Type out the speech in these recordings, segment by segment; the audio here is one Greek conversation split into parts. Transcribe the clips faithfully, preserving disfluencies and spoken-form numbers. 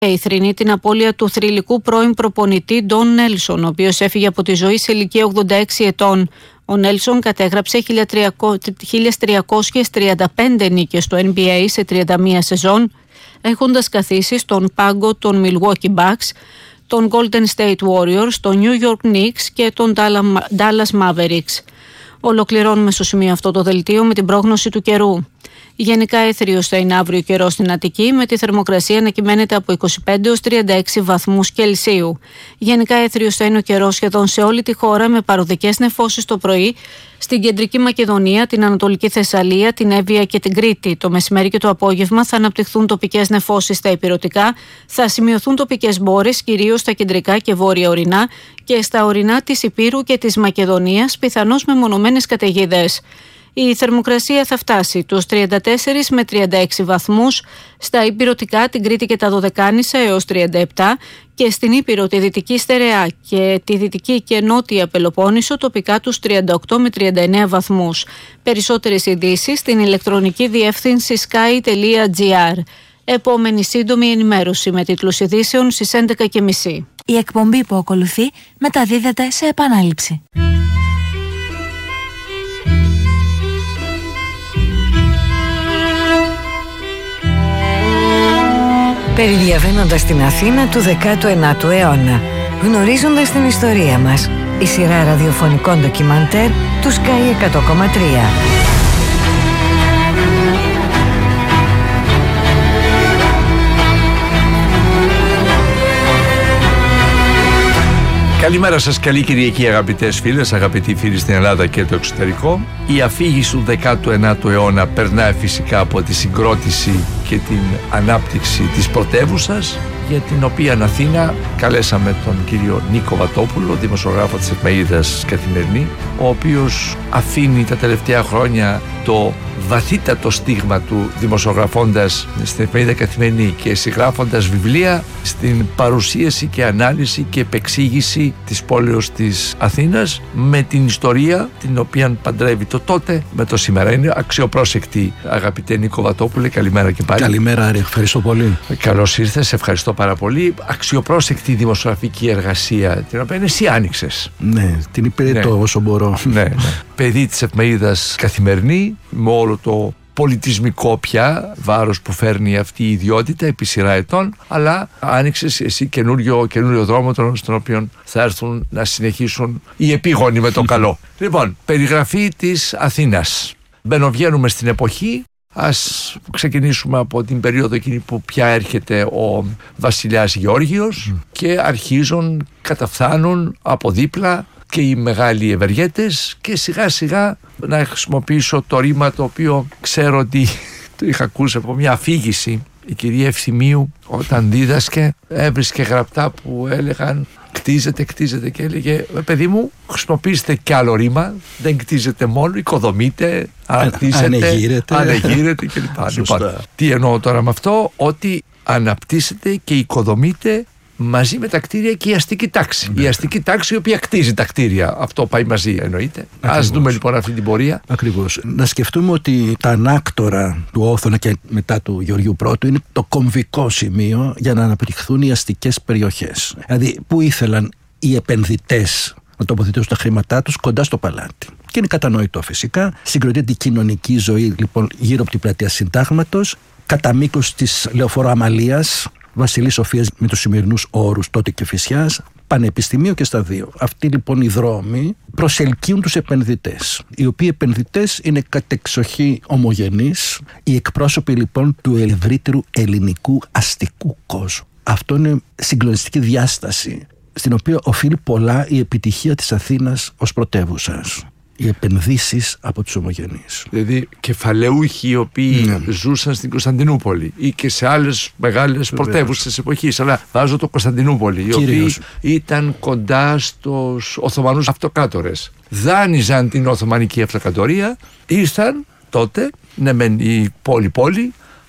Η θρηνεί την απώλεια του θρυλικού πρώην προπονητή Ντον Νέλσον, ο οποίος έφυγε από τη ζωή σε ηλικία ογδόντα έξι ετών. Ο Νέλσον κατέγραψε χίλιες τριακόσιες τριάντα πέντε νίκες στο N B A σε τριάντα μία σεζόν, έχοντας καθίσει στον πάγκο των Milwaukee Bucks, των Golden State Warriors, των New York Knicks και των Dallas Mavericks. Ολοκληρώνουμε στο σημείο αυτό το δελτίο με την πρόγνωση του καιρού. Γενικά έθριος θα είναι αύριο καιρό στην Αττική, με τη θερμοκρασία να κυμαίνεται από είκοσι πέντε έως τριάντα έξι βαθμούς Κελσίου. Γενικά έθριος θα είναι ο καιρός σχεδόν σε όλη τη χώρα, με παροδικές νεφώσεις το πρωί στην κεντρική Μακεδονία, την Ανατολική Θεσσαλία, την Εύβοια και την Κρήτη. Το μεσημέρι και το απόγευμα θα αναπτυχθούν τοπικές νεφώσεις στα ηπειρωτικά, θα σημειωθούν τοπικές μπόρες, κυρίως στα κεντρικά και βόρεια ορεινά, και στα ορεινά της Ηπείρου και της Μακεδονίας, πιθανώς με μονομένες καταιγίδες. Η θερμοκρασία θα φτάσει τους τριάντα τέσσερα με τριάντα έξι βαθμούς, στα ηπειρωτικά, την Κρήτη και τα Δωδεκάνησα έως τριάντα επτά, και στην Ήπειρο, τη Δυτική Στερεά και τη Δυτική και Νότια Πελοπόννησο τοπικά τους τριάντα οκτώ με τριάντα εννέα βαθμούς. Περισσότερες ειδήσεις στην ηλεκτρονική διεύθυνση sky τελεία gr. Επόμενη σύντομη ενημέρωση με τίτλους ειδήσεων στις έντεκα και μισή. Η εκπομπή που ακολουθεί μεταδίδεται σε επανάληψη. Περιδιαβαίνοντας την Αθήνα του δέκατου ένατου αιώνα, γνωρίζοντας την ιστορία μας, η σειρά ραδιοφωνικών ντοκιμαντέρ του Sky εκατό κόμμα τρία. Καλημέρα σας, καλή Κυριακή αγαπητές φίλες, αγαπητοί φίλοι στην Ελλάδα και το εξωτερικό. Η αφήγηση του δέκατου ένατου αιώνα περνάει φυσικά από τη συγκρότηση και την ανάπτυξη της πρωτεύουσας, για την οποία Αθήνα καλέσαμε τον κύριο Νίκο Βατόπουλο, δημοσιογράφο της εφημερίδας Καθημερινή, ο οποίος αφήνει τα τελευταία χρόνια το βαθύτατο στίγμα του, δημοσιογραφώντας στην εφημερίδα Καθημερινή και συγγράφοντας βιβλία στην παρουσίαση και ανάλυση και επεξήγηση της πόλεως της Αθήνας, με την ιστορία την οποία παντρεύει το τότε με το σήμερα. Είναι αξιοπρόσεκτη, αγαπητέ Νίκο Βατόπουλε, καλημέρα και πάλι. Καλημέρα, Άρη, ευχαριστώ πολύ. Καλώς ήρθες, ευχαριστώ πάρα πολύ. Αξιοπρόσεκτη δημοσιογραφική εργασία, την οποία εσύ άνοιξες. Ναι, την υπηρετώ ναι. όσο μπορώ. Ναι, ναι. Παιδί της εφημερίδας Καθημερινή, με όλο το πολιτισμικό πια βάρος που φέρνει αυτή η ιδιότητα επί σειρά ετών, αλλά άνοιξες εσύ καινούριο, καινούριο δρόμο, στον οποίο θα έρθουν να συνεχίσουν οι επίγονοι με το καλό. Λοιπόν, περιγραφή της Αθήνας. Μπαινοβγαίνουμε στην εποχή. Ας ξεκινήσουμε από την περίοδο εκείνη που πια έρχεται ο βασιλιάς Γεώργιος mm. και αρχίζουν, καταφθάνουν από δίπλα και οι μεγάλοι ευεργέτες, και σιγά σιγά να χρησιμοποιήσω το ρήμα το οποίο ξέρω ότι το είχα ακούσει από μια αφήγηση. Η κυρία Ευθυμίου, όταν δίδασκε, έβρισκε γραπτά που έλεγαν κτίζεται, κτίζεται, και έλεγε παιδί μου, χρησιμοποιήστε κι άλλο ρήμα, δεν κτίζεται μόνο, οικοδομείτε, αναπτύσσετε, ανεγείρετε, ανεγείρετε κλπ. Λοιπόν, τι εννοώ τώρα με αυτό? Ότι αναπτύσσετε και οικοδομείτε μαζί με τα κτίρια και η αστική τάξη. Ναι. Η αστική τάξη η οποία κτίζει τα κτίρια. Αυτό πάει μαζί, εννοείται. Ας δούμε λοιπόν αυτή την πορεία. Ακριβώς. Να σκεφτούμε ότι τα ανάκτορα του Όθωνα και μετά του Γεωργίου Πρώτου είναι το κομβικό σημείο για να αναπτυχθούν οι αστικές περιοχές. Δηλαδή, που ήθελαν οι επενδυτές να τοποθετήσουν τα χρήματά τους κοντά στο παλάτι. Και είναι κατανοητό φυσικά. Συγκροτείται η κοινωνική ζωή λοιπόν γύρω από την πλατεία Συντάγματος, κατά μήκος της Λεωφόρου Αμαλίας, Βασιλής Σοφίας με τους σημερινούς όρους τότε και Φυσιάς, πανεπιστημίο και στα δύο. Αυτοί λοιπόν οι δρόμοι προσελκύουν τους επενδυτές, οι οποίοι επενδυτές είναι κατεξοχή ομογενείς, οι εκπρόσωποι λοιπόν του ευρύτερου ελληνικού αστικού κόσμου. Αυτό είναι συγκλονιστική διάσταση, στην οποία οφείλει πολλά η επιτυχία της Αθήνας ως πρωτεύουσας. Οι επενδύσεις από τους ομογενείς. Δηλαδή κεφαλαιούχοι οι οποίοι ναι. ζούσαν στην Κωνσταντινούπολη ή και σε άλλες μεγάλες πρωτεύουσες της εποχής, αλλά βάζω το Κωνσταντινούπολη, οι οποίοι ήταν κοντά στους Οθωμανούς αυτοκράτορες, δάνειζαν την Οθωμανική Αυτοκρατορία, ήρθαν τότε, ναι μεν η πόλη-πόλη,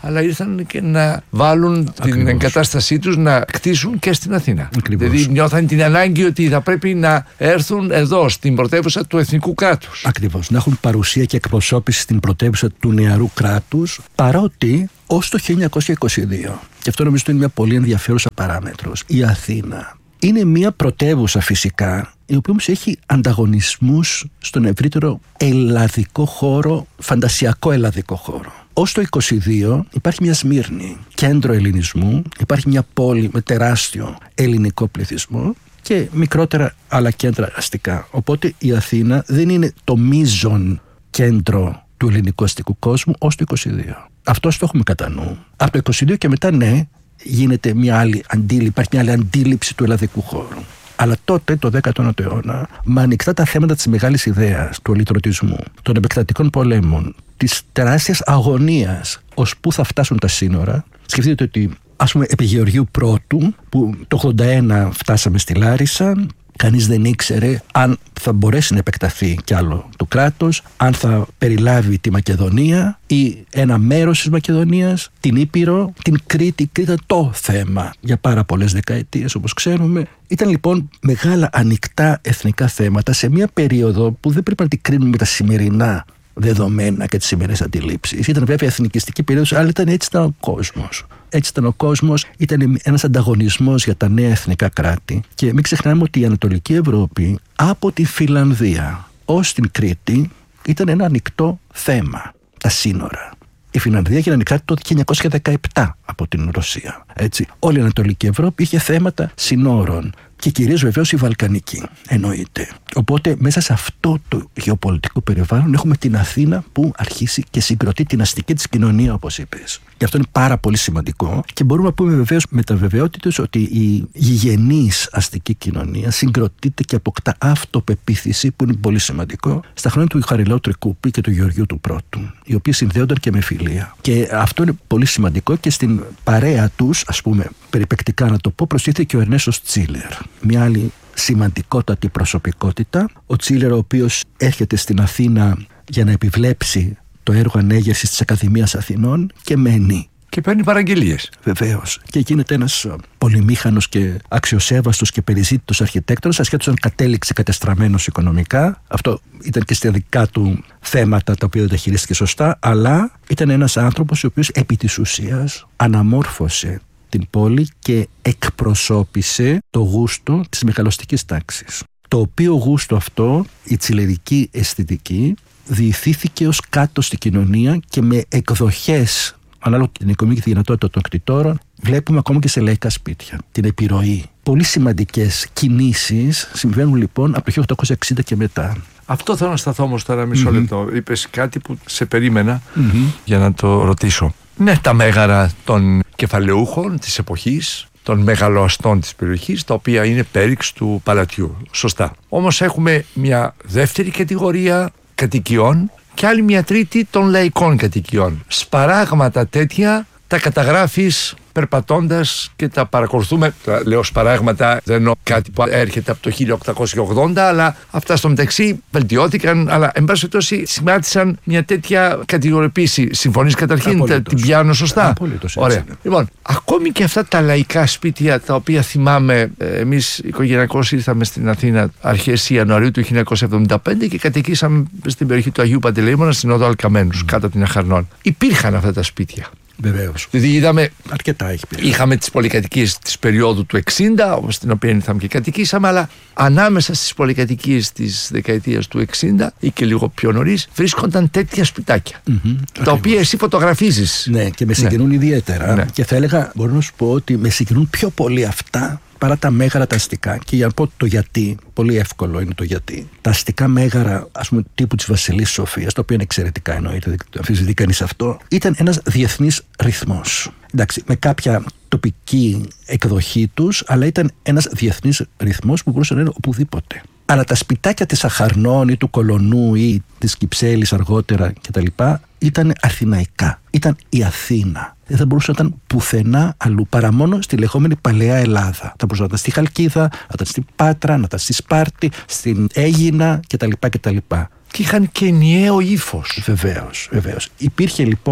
αλλά ήρθαν και να βάλουν Ακριβώς. την εγκατάστασή τους να κτίσουν και στην Αθήνα. Ακριβώς. Δηλαδή νιώθαν την ανάγκη ότι θα πρέπει να έρθουν εδώ στην πρωτεύουσα του εθνικού κράτους. Ακριβώς, να έχουν παρουσία και εκπροσώπηση στην πρωτεύουσα του νεαρού κράτους, παρότι ως το χίλια εννιακόσια είκοσι δύο, και αυτό νομίζω είναι μια πολύ ενδιαφέρουσα παράμετρος, η Αθήνα είναι μια πρωτεύουσα φυσικά, η οποία όμως έχει ανταγωνισμούς στον ευρύτερο ελλαδικό χώρο, φαντασιακό ελλαδικό χώρο. Ως το είκοσι δύο υπάρχει μια Σμύρνη, κέντρο ελληνισμού, υπάρχει μια πόλη με τεράστιο ελληνικό πληθυσμό και μικρότερα άλλα κέντρα αστικά. Οπότε η Αθήνα δεν είναι το μείζον κέντρο του ελληνικού αστικού κόσμου ως το είκοσι δύο. Αυτό το έχουμε κατά νου. Από το είκοσι δύο και μετά, ναι, γίνεται μια άλλη αντίληψη, υπάρχει μια άλλη αντίληψη του ελλαδικού χώρου. Αλλά τότε, το δέκατο ένατο αιώνα, με ανοιχτά τα θέματα της μεγάλης ιδέας, του ελιτρωτισμού, των επεκτατικών πολέμων, της τεράστιας αγωνίας ως πού θα φτάσουν τα σύνορα, σκεφτείτε ότι, ας πούμε, επί Γεωργίου Πρώτου, που το ογδόντα ένα φτάσαμε στη Λάρισα, κανείς δεν ήξερε αν θα μπορέσει να επεκταθεί κι άλλο το κράτος, αν θα περιλάβει τη Μακεδονία ή ένα μέρος της Μακεδονίας, την Ήπειρο, την Κρήτη. Κρήτη ήταν το θέμα για πάρα πολλές δεκαετίες, όπως ξέρουμε. Ήταν λοιπόν μεγάλα ανοιχτά εθνικά θέματα σε μια περίοδο που δεν πρέπει να την κρίνουμε με τα σημερινά δεδομένα και τις σημερινές αντιλήψεις. Ήταν βέβαια εθνικιστική περίοδος, αλλά ήταν έτσι ήταν ο κόσμος. Έτσι ήταν ο κόσμος, ήταν ένας ανταγωνισμός για τα νέα εθνικά κράτη. Και μην ξεχνάμε ότι η Ανατολική Ευρώπη από τη Φινλανδία ως την Κρήτη ήταν ένα ανοιχτό θέμα, τα σύνορα. Η Φινλανδία έγινε ανοιχτά το χίλια εννιακόσια δεκαεπτά από την Ρωσία. Έτσι. Όλη η Ανατολική Ευρώπη είχε θέματα συνόρων. Και κυρίως βεβαίως η Βαλκανική, εννοείται. Οπότε μέσα σε αυτό το γεωπολιτικό περιβάλλον έχουμε την Αθήνα που αρχίσει και συγκροτεί την αστική της κοινωνία, όπως είπες. Και αυτό είναι πάρα πολύ σημαντικό και μπορούμε να πούμε βεβαίως με τα βεβαιότητες ότι η γηγενής αστική κοινωνία συγκροτείται και αποκτά αυτοπεποίθηση, που είναι πολύ σημαντικό, στα χρόνια του Χαριλάου Τρικούπη και του Γεωργίου του Πρώτου, οι οποίοι συνδέονταν και με φιλία. Και αυτό είναι πολύ σημαντικό και στην παρέα τους, ας πούμε, περιπεκτικά να το πω, προστίθεται και ο Ερνέστος Τσίλερ. Μια άλλη σημαντικότατη προσωπικότητα, ο Τσίλερ, ο οποίος έρχεται στην Αθήνα για να επιβλέψει το έργο ανέγερσης της Ακαδημίας Αθηνών και μένει. Και παίρνει παραγγελίες. Βεβαίως. Και γίνεται ένας πολυμήχανος και αξιοσέβαστος και περιζήτητος αρχιτέκτονας, ασχέτως αν κατέληξε κατεστραμμένος οικονομικά. Αυτό ήταν και στα δικά του θέματα, τα οποία δεν τα χειρίστηκε σωστά, αλλά ήταν ένας άνθρωπος ο οποίος επί της ουσίας αναμόρφωσε την πόλη και εκπροσώπησε το γούστο της μεγαλοστικής τάξης. Το οποίο γούστο αυτό, η τσιλερική αισθητική, διηθήθηκε ως κάτω στην κοινωνία και με εκδοχές, ανάλογα την οικονομική δυνατότητα των κτητόρων, βλέπουμε ακόμα και σε λαϊκά σπίτια την επιρροή. Πολύ σημαντικές κινήσεις συμβαίνουν λοιπόν από το χίλια οκτακόσια εξήντα και μετά. Αυτό θέλω να σταθώ όμως τώρα μισό mm-hmm. λεπτό. Είπες κάτι που σε περίμενα mm-hmm. για να το ρωτήσω. Ναι, τα μέγαρα των κεφαλαιούχων της εποχής, των μεγαλοαστών της περιοχής, τα οποία είναι πέριξ του παλατιού. Σωστά. Όμως έχουμε μια δεύτερη κατηγορία κατοικιών και άλλη μια τρίτη των λαϊκών κατοικιών. Σπαράγματα τέτοια τα καταγράφεις περπατώντας και τα παρακολουθούμε. Τα λέω σπαράγματα, δεν εννοώ κάτι που έρχεται από το χίλια οκτακόσια ογδόντα, αλλά αυτά στο μεταξύ βελτιώθηκαν, αλλά εν πάση περιπτώσει σημάτισαν μια τέτοια κατηγοριοποίηση. Συμφωνείς καταρχήν, τα, την πιάνω σωστά? Απολύτως. Ωραία. Λοιπόν, ακόμη και αυτά τα λαϊκά σπίτια, τα οποία θυμάμαι, εμείς οικογενειακώς ήρθαμε στην Αθήνα αρχές Ιανουαρίου του χίλια εννιακόσια εβδομήντα πέντε και κατοικήσαμε στην περιοχή του Αγίου Παντελεήμωνα, στην οδό Αλκαμένους, mm. κάτω από την Αχαρνών. Υπήρχαν αυτά τα σπίτια. Βεβαίως. Δηλαδή είδαμε, αρκετά έχει πει. Είχαμε τις πολυκατοικίες της περίοδου του εξήντα, όπως την οποία ήρθαμε και κατοικήσαμε, αλλά ανάμεσα στις πολυκατοικίες της δεκαετίας του εξήντα ή και λίγο πιο νωρίς βρίσκονταν τέτοια σπιτάκια. Mm-hmm, τα οποία εσύ φωτογραφίζεις. Ναι, και με συγκινούν ναι. ιδιαίτερα. Ναι. Και θα έλεγα, μπορώ να σου πω ότι με συγκινούν πιο πολύ αυτά παρά τα μέγαρα τα αστικά. Και για να πω το γιατί, πολύ εύκολο είναι το γιατί. Τα αστικά μέγαρα, ας πούμε, τύπου της Βασιλής Σοφίας, το οποίο είναι εξαιρετικά, εννοείται, δεν αμφισβητεί κανείς αυτό, ήταν ένας διεθνής ρυθμός. Εντάξει, με κάποια τοπική εκδοχή τους, αλλά ήταν ένας διεθνής ρυθμός που μπορούσε να είναι οπουδήποτε. Αλλά τα σπιτάκια της Αχαρνών ή του Κολονού ή της Κυψέλης αργότερα κτλ. Ήταν αθηναϊκά. Ήταν η Αθήνα. Δεν θα μπορούσε να ήταν πουθενά αλλού παρά μόνο στη λεγόμενη Παλαιά Ελλάδα. Θα μπορούσε να ήταν στη Χαλκίδα, να ήταν στην Πάτρα, να ήταν στη Σπάρτη, στην Αίγινα κτλ. κτλ. Και είχαν και ενιαίο ύφος. Βεβαίως, βεβαίως. Υπήρχε λοιπόν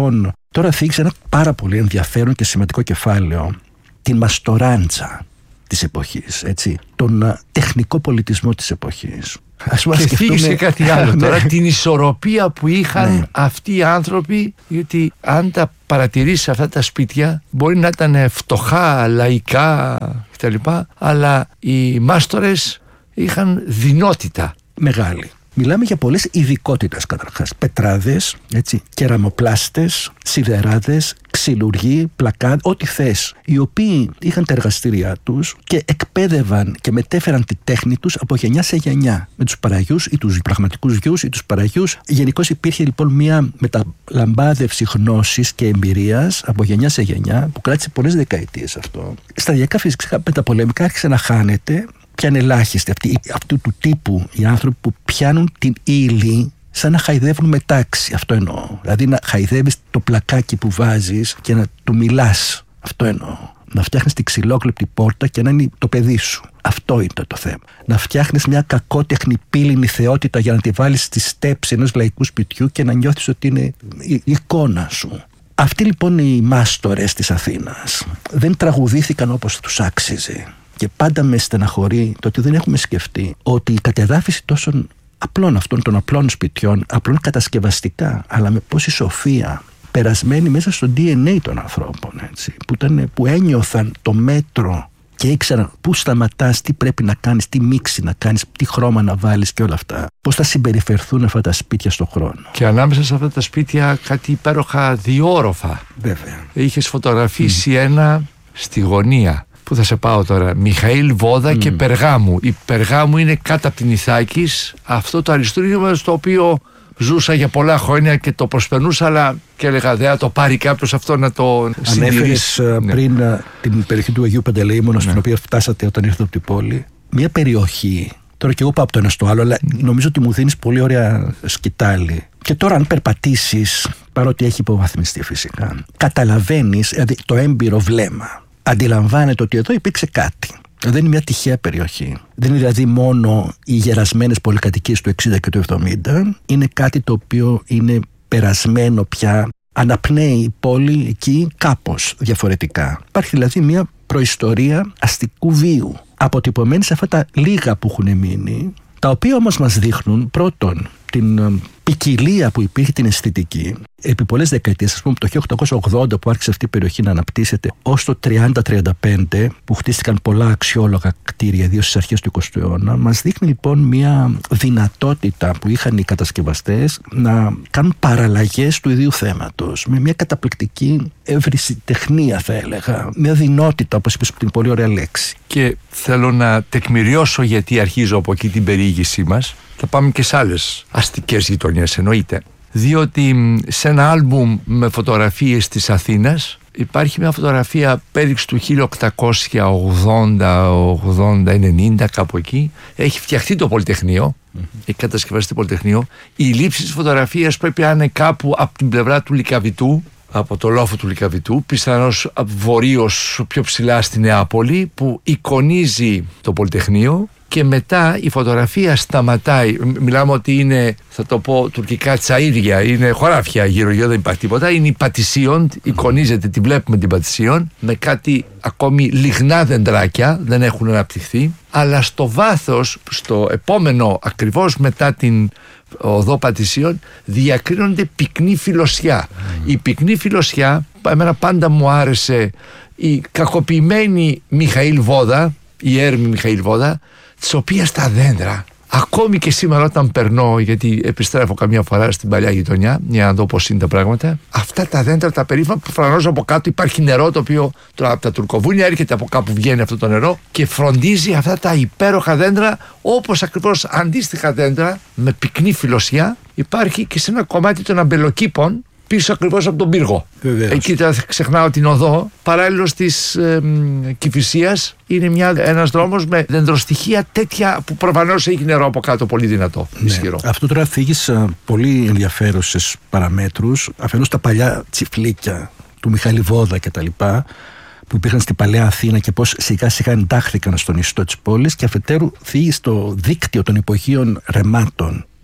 Τώρα θίγεις ένα πάρα πολύ ενδιαφέρον και σημαντικό κεφάλαιο, την μαστοράντσα της εποχής, έτσι, τον α, τεχνικό πολιτισμό της εποχής. Ας και θίγεις και κάτι άλλο τώρα, την ισορροπία που είχαν ναι. αυτοί οι άνθρωποι, γιατί αν τα παρατηρήσεις αυτά τα σπίτια μπορεί να ήταν φτωχά, λαϊκά κτλ, αλλά οι μάστορες είχαν δεινότητα μεγάλη. Μιλάμε για πολλές ειδικότητες καταρχάς. Πετράδες, έτσι, κεραμοπλάστες, σιδεράδες, ξυλουργοί, πλακάδες, ό,τι θες. Οι οποίοι είχαν τα εργαστήριά τους και εκπαίδευαν και μετέφεραν τη τέχνη τους από γενιά σε γενιά. Με τους παραγιούς ή τους πραγματικούς γιους ή τους παραγιούς. Γενικώς υπήρχε λοιπόν μια μεταλαμπάδευση γνώσης και εμπειρίας από γενιά σε γενιά που κράτησε πολλές δεκαετίες αυτό. Σταδιακά φυσικά μεταπολεμικά άρχισε να χάνεται. Πιάνε ελάχιστοι αυτοί, αυτού του τύπου οι άνθρωποι που πιάνουν την ύλη σαν να χαϊδεύουν μετάξι. Αυτό εννοώ. Δηλαδή να χαϊδεύεις το πλακάκι που βάζεις και να του μιλάς. Αυτό εννοώ. Να φτιάχνεις την ξυλόκλεπτη πόρτα και να είναι το παιδί σου. Αυτό είναι το, το θέμα. Να φτιάχνεις μια κακότεχνη πύληνη θεότητα για να τη βάλεις στη στέψη ενός λαϊκού σπιτιού και να νιώθεις ότι είναι η εικόνα σου. Αυτοί λοιπόν οι μάστορες της Αθήνας δεν τραγουδήθηκαν όπως τους άξιζε. Και πάντα με στεναχωρεί το ότι δεν έχουμε σκεφτεί ότι η κατεδάφιση τόσων απλών αυτών των απλών σπιτιών, απλών κατασκευαστικά, αλλά με πόση σοφία, περασμένη μέσα στο ντι εν έι των ανθρώπων, έτσι, που, ήταν, που ένιωθαν το μέτρο και ήξεραν πού σταματάς, τι πρέπει να κάνεις, τι μίξη να κάνεις, τι χρώμα να βάλεις και όλα αυτά. Πώς θα συμπεριφερθούν αυτά τα σπίτια στον χρόνο. Και ανάμεσα σε αυτά τα σπίτια κάτι υπέροχα διόροφα. Βέβαια. Είχες φωτογραφίσει mm. ένα στη γωνία. Πού θα σε πάω τώρα, Μιχαήλ Βόδα mm. και Περγάμου. Η Περγάμου είναι κάτω από την Ιθάκης, αυτό το αριστούργημα στο οποίο ζούσα για πολλά χρόνια και το προσπερνούσα, αλλά και έλεγα δεν θα το πάρει κάποιος αυτό να το συντηρήσει. Ανέφερες ναι. πριν την περιοχή του Αγίου Παντελεήμωνα, ναι. στην οποία φτάσατε όταν ήρθατε από την πόλη. Μια περιοχή, τώρα και εγώ πάω από το ένα στο άλλο, αλλά νομίζω ότι μου δίνεις πολύ ωραία σκητάλη. Και τώρα αν περπατήσεις, παρότι έχει υποβαθμιστεί φυσικά, καταλαβαίνεις, δηλαδή το έμπειρο βλέμμα. Αντιλαμβάνεται ότι εδώ υπήρξε κάτι. Δεν είναι μια τυχαία περιοχή. Δεν είναι δηλαδή μόνο οι γερασμένες πολυκατοικίες του εξήντα και του εβδομήντα. Είναι κάτι το οποίο είναι περασμένο πια. Αναπνέει η πόλη εκεί κάπως διαφορετικά. Υπάρχει δηλαδή μια προϊστορία αστικού βίου, αποτυπωμένη σε αυτά τα λίγα που έχουν μείνει, τα οποία όμως μας δείχνουν πρώτον την ποικιλία που υπήρχε, την αισθητική, επί πολλές δεκαετίες, ας πούμε το χίλια οκτακόσια ογδόντα που άρχισε αυτή η περιοχή να αναπτύσσεται, ως το τριάντα τριάντα πέντε που χτίστηκαν πολλά αξιόλογα κτίρια, ιδίως στις αρχές του εικοστού αιώνα, μας δείχνει λοιπόν μια δυνατότητα που είχαν οι κατασκευαστές να κάνουν παραλλαγές του ιδίου θέματος, με μια καταπληκτική ευρυσιτεχνία θα έλεγα, μια δυνότητα, όπως είπες, την πολύ ωραία λέξη. Και θέλω να τεκμηριώσω γιατί αρχίζω από εκεί την περιήγησή μας. Θα πάμε και σε άλλες αστικές γειτονιές, εννοείται. Διότι σε ένα άλμπουμ με φωτογραφίες της Αθήνας υπάρχει μια φωτογραφία πέριξ του χίλια οκτακόσια ογδόντα, ογδόντα, ενενήντα, κάπου εκεί. Έχει φτιαχτεί το Πολυτεχνείο, mm-hmm. έχει κατασκευαστεί το Πολυτεχνείο. Η λήψη της φωτογραφίας πρέπει να είναι κάπου από την πλευρά του Λυκαβητού, από το λόφο του Λυκαβητού, πιθανώς βορείως πιο ψηλά στη Νεάπολη, που εικονίζει το Πολυτεχνείο. Και μετά η φωτογραφία σταματάει. Μιλάμε ότι είναι, θα το πω τουρκικά, τσαΐρια, είναι χωράφια γύρω-γύρω, δεν υπάρχει τίποτα. Είναι η Πατησίων, εικονίζεται, τη βλέπουμε την Πατησίων, με κάτι ακόμη λιγνά δεντράκια, δεν έχουν αναπτυχθεί. Αλλά στο βάθος, στο επόμενο, ακριβώς μετά την οδό Πατησίων, διακρίνονται πυκνή φιλοσιά. Mm. Η πυκνή φιλοσιά, εμένα πάντα μου άρεσε η κακοποιημένη Μιχαήλ Βόδα, η έρμη Μιχαήλ Βόδα, της οποίας τα δέντρα, ακόμη και σήμερα όταν περνώ, γιατί επιστρέφω καμιά φορά στην παλιά γειτονιά για να δω πώς είναι τα πράγματα, αυτά τα δέντρα τα περίφημα, προφανώς από κάτω υπάρχει νερό, το οποίο τώρα από τα τουρκοβούνια έρχεται, από κάπου βγαίνει αυτό το νερό και φροντίζει αυτά τα υπέροχα δέντρα, όπως ακριβώς αντίστοιχα δέντρα με πυκνή φιλοσιά υπάρχει και σε ένα κομμάτι των αμπελοκήπων πίσω ακριβώς από τον πύργο. Βεβαίως. Εκεί τώρα ξεχνάω την οδό, παράλληλος της ε, Κηφισίας, είναι μια, ένας δρόμος με δεντροστοιχεία τέτοια που προφανώς έχει νερό από κάτω, πολύ δυνατό, ναι. ισχυρό. Αυτό τώρα θίγεις uh, πολύ ενδιαφέρουσες παραμέτρους, αφενός τα παλιά τσιφλίκια του Μιχαήλ Βόδα και τα λοιπά, που υπήρχαν στην παλαιά Αθήνα και πώς σιγά σιγά εντάχθηκαν στον ιστό της πόλης, και αφετέρου θίγεις το δίκτυο των υπογείων ρεμάτων,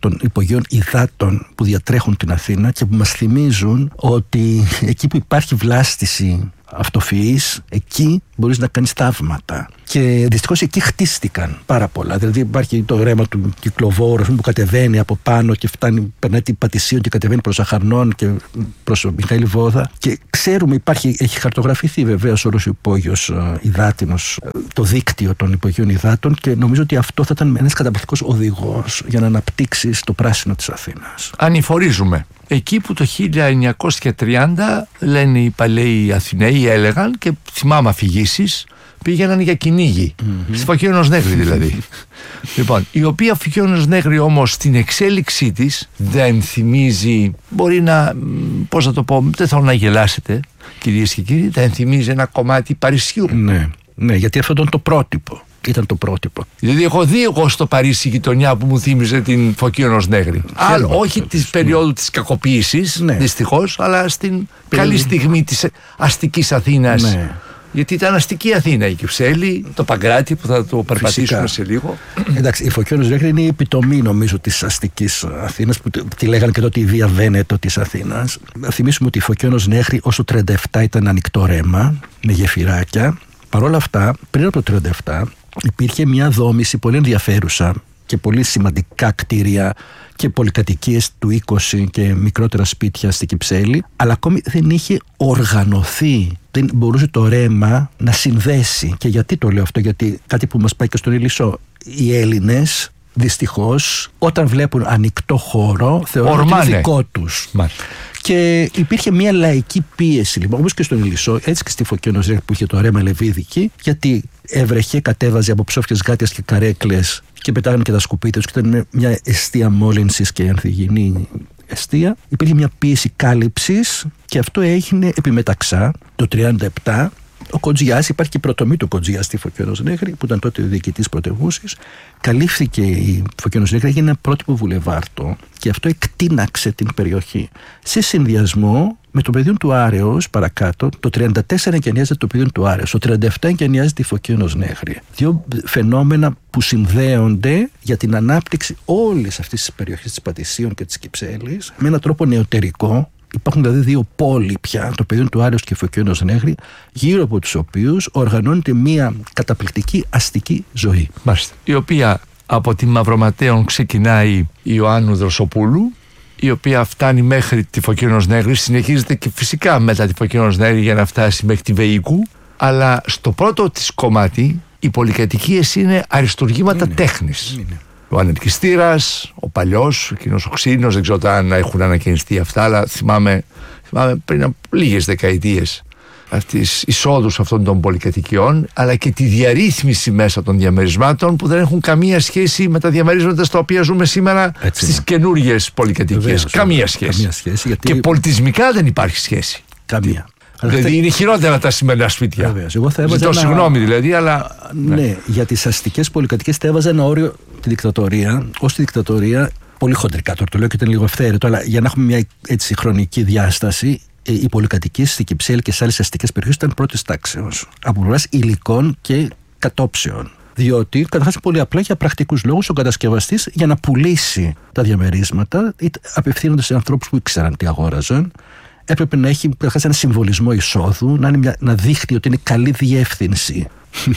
των υπογείων υδάτων που διατρέχουν την Αθήνα και που μας θυμίζουν ότι εκεί που υπάρχει βλάστηση αυτοφυής, εκεί μπορείς να κάνεις θαύματα. Και δυστυχώς εκεί χτίστηκαν πάρα πολλά. Δηλαδή υπάρχει το ρέμα του Κυκλοβόρου που κατεβαίνει από πάνω και φτάνει, περνάει την Πατησίων και κατεβαίνει προς Αχαρνών και προς ο Μιχαήλ Βόδα. Και ξέρουμε, υπάρχει, έχει χαρτογραφηθεί βεβαίως όλος ο υπόγειος υδάτινος, το δίκτυο των υπογείων υδάτων, και νομίζω ότι αυτό θα ήταν ένας καταπληκτικός οδηγός για να αναπτύξεις το πράσινο της Αθήνας. Ανηφορίζουμε. Εκεί που το χίλια εννιακόσια τριάντα, λένε οι παλαιοί Αθηναίοι, έλεγαν, και θυμάμαι αφηγήσεις, πήγαιναν για κυνήγι. Mm-hmm. Στη Φωκίωνος Νέγρη δηλαδή. Λοιπόν, η οποία Φωκίωνος Νέγρη όμως στην εξέλιξή της δεν θυμίζει, μπορεί να, πώς να το πω, δεν θέλω να γελάσετε κυρίες και κύριοι, δεν θυμίζει ένα κομμάτι Παρισιού. Ναι, ναι, γιατί αυτό ήταν το πρότυπο. Ήταν το πρότυπο. Δηλαδή, έχω δει εγώ στο Παρίσι γειτονιά που μου θύμιζε την Φωκίωνος Νέγρη. Άλλο, όχι τη περίοδου της κακοποίησης, ναι, δυστυχώς, αλλά στην Περί... καλή στιγμή της αστικής Αθήνας. Ναι. Γιατί ήταν αστική Αθήνα η Κυψέλη, το Παγκράτη που θα το περπατήσουμε σε λίγο. Εντάξει, η Φωκίωνος Νέγρη είναι η επιτομή, νομίζω, της αστικής Αθήνας, που τη λέγανε και τότε η Βία Βένετο της Αθήνας. Θυμίσουμε ότι η Φωκίωνος Νέγρη ως το τριάντα επτά ήταν ανοιχτό ρέμα, με γεφυράκια. Παρ' όλα αυτά, πριν από το τριάντα επτά, υπήρχε μια δόμηση πολύ ενδιαφέρουσα και πολύ σημαντικά κτίρια και πολυκατοικίες του είκοσι και μικρότερα σπίτια στη Κυψέλη, αλλά ακόμη δεν είχε οργανωθεί, δεν μπορούσε το ρέμα να συνδέσει. Και γιατί το λέω αυτό? Γιατί κάτι που μας πάει και στον Ηλισσό, οι Έλληνες δυστυχώς όταν βλέπουν ανοιχτό χώρο θεωρούν ότι είναι δικό τους. Μάλιστα. Και υπήρχε μια λαϊκή πίεση, λοιπόν, όπως και στον Ηλισσό, έτσι και στη Φωκίωνος Νέγρη που είχε το ρέμα Λεβίδικη, γιατί έβρεχε, κατέβαζε από ψόφιες γάτιες και καρέκλες και πετάγανε και τα σκουπίδια τους, και ήταν μια εστία μόλυνσης και ανθυγιεινή εστία. Υπήρχε μια πίεση κάλυψης και αυτό έγινε επιμεταξά το τριάντα επτά. Ο Κοντζιάς, υπάρχει και η πρωτομή του Κοντζιά στη Φωκίωνος Νέγρη, που ήταν τότε ο διοικητής πρωτεύουσης. Καλύφθηκε η Φωκίωνος Νέγρη, έγινε ένα πρότυπο βουλεβάρτο και αυτό εκτείναξε την περιοχή. Σε συνδυασμό με το πεδίο του Άρεως παρακάτω, το τριάντα τέσσερα εγκαινιάζεται το πεδίο του Άρεως, το τριάντα επτά εγκαινιάζεται η Φωκίωνος Νέγρη. Δύο φαινόμενα που συνδέονται για την ανάπτυξη όλης αυτής της περιοχής της Πατησίων και της Κυψέλης με έναν τρόπο νεωτερικό. Υπάρχουν δηλαδή δύο πόλοι πια, το πεδίο του Άρεως και η Φωκίωνος Νέγρη, γύρω από τους οποίους οργανώνεται μια καταπληκτική αστική ζωή. Μάλιστα. Η οποία από τη Μαυροματέων ξεκινάει η Ιωάννου Δροσοπούλου, η οποία φτάνει μέχρι τη Φωκίωνος Νέγρη, συνεχίζεται και φυσικά μετά τη Φωκίωνος Νέγρη για να φτάσει μέχρι τη Βεϊκού, αλλά στο πρώτο της κομμάτι οι πολυκατοικίες είναι αριστουργήματα είναι, τέχνης. Είναι. Ο ανελκυστήρας, ο παλιός, εκείνος ο ξύνος, δεν ξέρω αν έχουν ανακαινιστεί αυτά, αλλά θυμάμαι, θυμάμαι πριν από λίγες δεκαετίες αυτής εισόδους αυτών των πολυκατοικιών, αλλά και τη διαρρύθμιση μέσα των διαμερισμάτων που δεν έχουν καμία σχέση με τα διαμερίσματα στα οποία ζούμε σήμερα. Έτσι, στις καινούργιες πολυκατοικίες. Καμία σχέση. Καμία σχέση γιατί... Και πολιτισμικά δεν υπάρχει σχέση. Καμία. Δηλαδή θα... είναι χειρότερα τα σημερινά σπίτια. Βεβαίως. Εγώ θα έβαζα Ζητώ ένα... συγγνώμη δηλαδή, αλλά... Ναι, ναι, για τις αστικές πολυκατοικίες θα έβαζα ένα όριο τη δικτατορία, ως τη δικτατορία, πολύ χοντρικά τώρα το λέω και ήταν λίγο ευθέρετο, αλλά για να έχουμε μια έτσι χρονική διάσταση, οι πολυκατοικίες στη Κυψέλη και σε άλλες αστικές περιοχές ήταν πρώτης τάξεως, από πλευράς υλικών και κατόψεων. Διότι, καταρχάς, πολύ απλά για πρακτικούς λόγους, ο κατασκευαστής για να πουλήσει τα διαμερίσματα, απευθύνονται σε ανθρώπους που ήξεραν τι αγόραζαν, έπρεπε να έχει καταρχάς ένα συμβολισμό εισόδου, να, είναι μια, να δείχνει ότι είναι καλή διεύθυνση.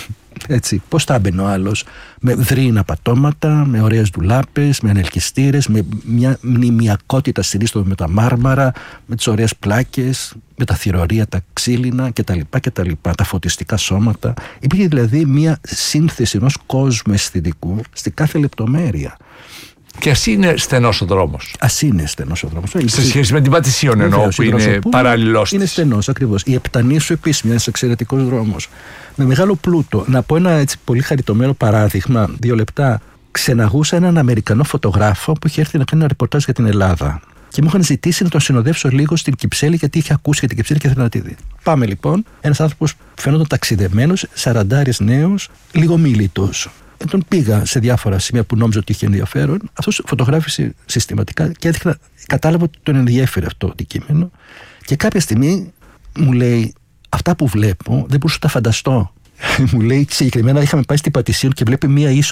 Έτσι, πώς θα έμπαινε ο άλλος? Με δρύινα πατώματα, με ωραίες ντουλάπες, με ανελκυστήρες, με μια μνημιακότητα συνίστομα με τα μάρμαρα, με τις ωραίες πλάκες, με τα θηρορία, τα ξύλινα κτλ. κτλ τα φωτιστικά σώματα. Υπήρχε δηλαδή μια σύνθεση ενός κόσμου αισθητικού στη κάθε λεπτομέρεια. Και ας είναι στενός ο δρόμος. Ας είναι στενός ο δρόμος. Σε σχέση με την Πατησίων εννοώ, που είναι παράλληλος. Είναι στενός ακριβώς. Η Επτανήσου επίσης, ένας εξαιρετικός δρόμος. Με μεγάλο πλούτο. Να πω ένα έτσι πολύ χαριτωμένο παράδειγμα, δύο λεπτά. Ξεναγούσα έναν Αμερικανό φωτογράφο που είχε έρθει να κάνει ένα ρεπορτάζ για την Ελλάδα. Και μου είχαν ζητήσει να τον συνοδεύσω λίγο στην Κυψέλη, γιατί είχε ακούσει για την Κυψέλη και ήθελα να τη δει. Πάμε λοιπόν. Ένας άνθρωπος φαίνονταν ταξιδεμένος, σαραντάρης νέος, λίγο μίλητος. Τον πήγα σε διάφορα σημεία που νόμιζα ότι είχε ενδιαφέρον. Αυτός φωτογράφησε συστηματικά και έδειχνα, κατάλαβα ότι τον ενδιέφερε αυτό το αντικείμενο. Και κάποια στιγμή μου λέει: αυτά που βλέπω δεν μπορούσα να τα φανταστώ. Μου λέει συγκεκριμένα: είχαμε πάει στην Πατησίων και βλέπει μία είσοδο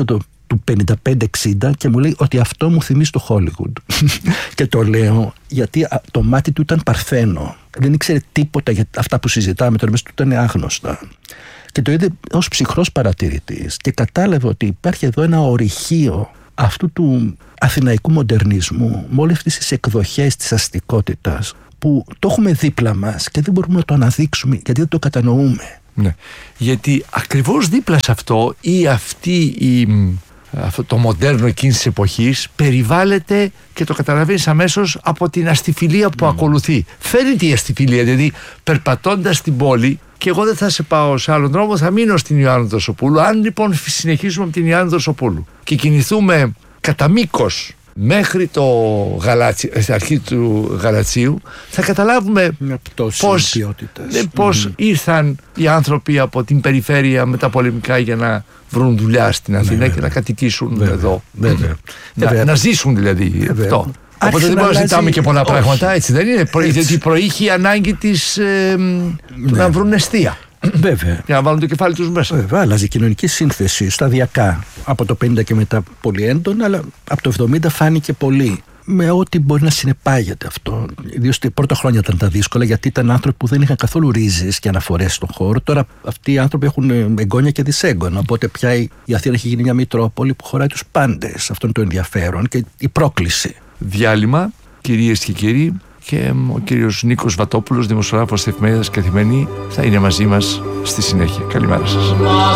του πενήντα πέντε εξήντα και μου λέει ότι αυτό μου θυμίζει το Hollywood. Και το λέω γιατί το μάτι του ήταν παρθένο. Δεν ήξερε τίποτα για αυτά που συζητάμε, τώρα μέσα του ήταν άγνωστα. Και το είδε ως ψυχρός παρατηρητής και κατάλαβε ότι υπάρχει εδώ ένα ορυχείο αυτού του αθηναϊκού μοντερνισμού με όλες αυτές τις εκδοχές της αστικότητας που το έχουμε δίπλα μας και δεν μπορούμε να το αναδείξουμε γιατί δεν το κατανοούμε. Ναι. Γιατί ακριβώς δίπλα σε αυτό ή αυτή η, αυτό το μοντέρνο εκείνης της εποχής περιβάλλεται και το καταλαβαίνεις αμέσως από την αστιφιλία που mm. ακολουθεί. Φαίνεται η αστιφιλία, δηλαδή περπατώντας στην πόλη, και εγώ δεν θα σε πάω σε άλλον δρόμο, θα μείνω στην Ιωάννου Δροσοπούλου. Αν λοιπόν συνεχίσουμε από την Ιωάννου Δροσοπούλου και κινηθούμε κατά μήκος μέχρι το Γαλάτσι, στην αρχή του Γαλατσίου, θα καταλάβουμε πώς, ναι, πώς mm. ήρθαν οι άνθρωποι από την περιφέρεια με τα πολεμικά για να βρουν δουλειά στην Αθήνα, ναι, και να κατοικήσουν βέβαια, εδώ. Βέβαια, να, βέβαια. να ζήσουν δηλαδή βέβαια. αυτό. Οπότε δεν μπορούμε να ζητάμε και πολλά όχι. πράγματα, έτσι δεν είναι. Έτσι. Γιατί προείχε η ανάγκη της ε, ναι. να βρουν εστία. Βέβαια. Για να βάλουν το κεφάλι τους μέσα. Βέβαια, αλλάζει η κοινωνική σύνθεση σταδιακά. Από το πενήντα και μετά πολύ έντονα, αλλά από το εβδομήντα φάνηκε πολύ. Με ό,τι μπορεί να συνεπάγεται αυτό. Ιδίως τα πρώτα χρόνια ήταν τα δύσκολα, γιατί ήταν άνθρωποι που δεν είχαν καθόλου ρίζες και αναφορές στον χώρο. Τώρα αυτοί οι άνθρωποι έχουν εγγόνια και δυσέγγωνα. Οπότε πια η Αθήνα έχει γίνει μια μητρόπολη που χωράει τους πάντες. Αυτό είναι το ενδιαφέρον και η πρόκληση. Διάλειμμα, κυρίες και κύριοι, και ο κύριος Νίκος Βατόπουλος, δημοσιογράφος της εφημερίδας Καθημερινή, θα είναι μαζί μας στη συνέχεια. Καλημέρα σας.